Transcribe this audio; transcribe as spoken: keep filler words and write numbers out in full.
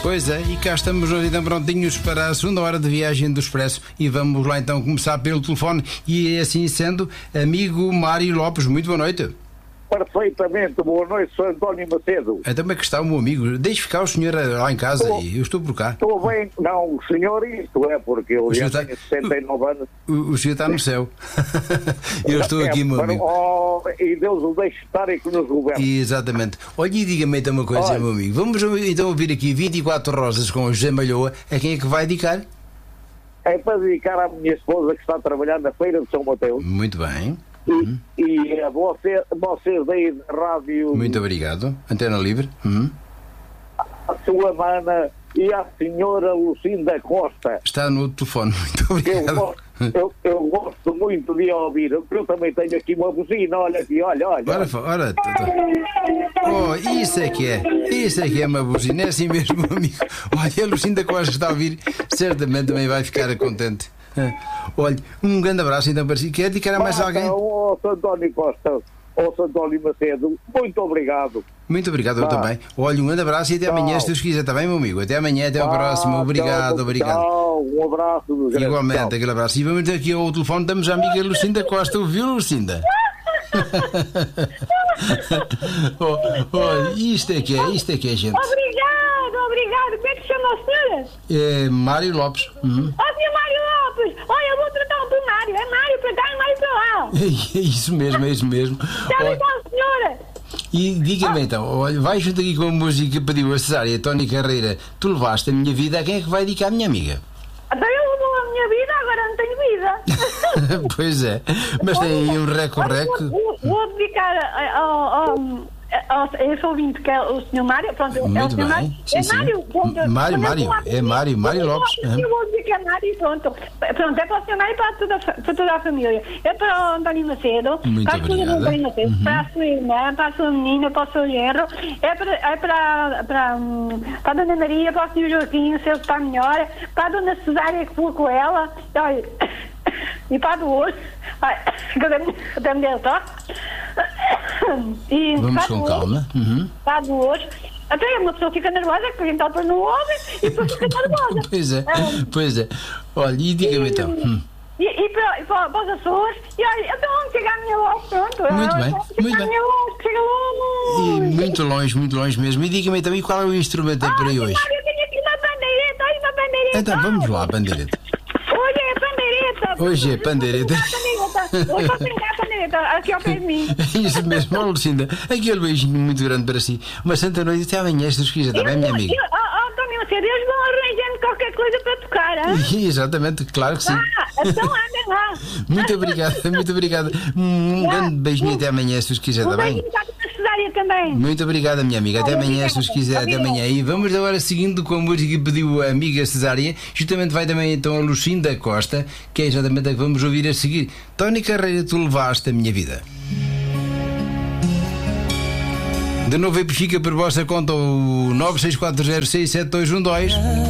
Pois é, e cá estamos hoje então prontinhos para a segunda hora de viagem do Expresso e vamos lá então começar pelo telefone e assim sendo, amigo Mário Lopes, muito boa noite. Perfeitamente, boa noite, sou António Macedo. Então como é que está o meu amigo? Deixe ficar o senhor lá em casa estou, e eu estou por cá. Estou bem, não, o senhor isto é, porque eu já está, tenho sessenta e nove anos. O, o senhor está no céu. Eu estou é, aqui, meu amigo. Oh, e Deus o deixe estar e que nos governe. Exatamente. Olha, e diga-me então uma coisa, Olha. meu amigo. Vamos então ouvir aqui vinte e quatro rosas com o José Malhoa. A quem é que vai dedicar? É para dedicar à minha esposa que está a trabalhar na Feira de São Mateus. Muito bem. E, Uhum. e a você, vocês daí da rádio. Muito obrigado. Antena Livre. Uhum. A sua mana e a senhora Lucinda Costa. Está no telefone. Muito obrigado. Eu gosto, eu, eu gosto muito de ouvir. Eu também tenho aqui uma buzina. Olha aqui, olha, olha. Ora, ora. Oh, isso é que é. Isso é que é uma buzina. É assim mesmo, amigo. Olha, a Lucinda Costa está a ouvir. Certamente também vai ficar contente. Olha, um grande abraço então para si. Quer dedicar a mais ah, alguém? Ó, oh, António Costa, ó, oh, António Macedo, muito obrigado. Muito obrigado, ah. eu também. Olha, um grande abraço e até tchau. Amanhã, se Deus quiser, está bem, meu amigo? Até amanhã, até ao ah, próximo. Obrigado, tchau, obrigado. Tchau, um abraço. Igualmente, tchau. aquele abraço. E vamos aqui ao telefone, damos a amiga Lucinda Costa. Ouviu, Lucinda? oh, oh, isto é que é, isto é que é, gente. Obrigado, obrigado. Como é que se chama o senhor? É Mário Lopes. Uhum. Ó, senhor Mário Lopes, olha, eu vou tratar por Mário. É Mário para cá e Mário para lá. É isso mesmo, é isso mesmo. Está então, senhora? E diga-me ah. então, olha, vai junto aqui com a música que pediu a Cesária, Tony Carreira. Tu levaste a minha vida, a quem é que vai dedicar a minha amiga? Então eu levou a minha vida, agora não tenho vida. Pois é, mas tem aí um reco-reco. Vou, vou dedicar ao, ao, ao, esse ouvinte que é o senhor Mário. Pronto, muito é o senhor bem. Mário. Sim, é sim. Mário. Pronto, Mário, Mário. É Mário, Mário Lopes. Eu vou dedicar a Mário e pronto. Pronto, é para o senhor Mário e para toda, para toda a família. É para o António Macedo. Muito para obrigado. A António Macedo, uhum. para a sua irmã, para a sua menina, para o seu genro. É para, é para, para, para a Dona Maria, para o senhor Joaquim, o seu que está melhor. Para a Dona Cesária que foi com ela. Olha, e para a do hoje. Até me deu toque. E vamos com calma. Uhum. Para a do hoje. Até uma pessoa fica nervosa, que a gente depois não ouve e depois fica nervosa. Pois é, um, pois é. Olha, e diga-me então. Hum. E, e, para, e para, para as Açores, e olha, então onde chega a minha voz, pronto. Muito bem, muito bem. A minha voz, chega longe. E muito longe, muito longe mesmo. E diga-me então, e qual é o instrumento ah, para aí hoje? Eu tenho aqui uma bandeireta, aí uma bandeireta. Então vamos lá, bandeireta. Hoje é bandeireta. Hoje é bandeireta. Hoje vou brincar a bandeireta, aqui ao pé de mim. É isso mesmo, oh, Lucinda. Aquele beijinho muito grande para si. Uma santa noite até amanhã, se Deus quiser, está bem, minha amiga? Oh, António Macedo, eles vão arranjando qualquer coisa para tocar, hein? Exatamente, claro que sim. Ah, então andem lá. Muito obrigado, muito obrigado. Um ah, grande beijinho um, até amanhã, se Deus quiser, está bem? Também. Muito obrigada, minha amiga. Até amanhã, se Deus quiser, até amanhã. E vamos agora seguindo com a música que pediu a amiga Cesária. Justamente vai também então a Lucinda Costa, que é exatamente a que vamos ouvir a seguir. Tony Carreira, tu levaste a minha vida. De novo, fica por vossa conta o nove seis quatro zero seis sete dois um dois.